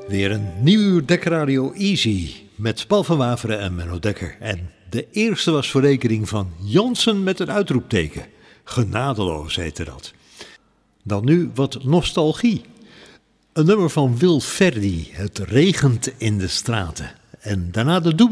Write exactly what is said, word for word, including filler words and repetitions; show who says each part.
Speaker 1: Weer een nieuw uur Dekkerradio Easy met Paul van Waveren en Menno Dekker. En de eerste was voor rekening van Jansen met een uitroepteken. Genadeloos heette dat. Dan nu wat nostalgie. Een nummer van Wil Verdi, Het regent in de straten. En daarna de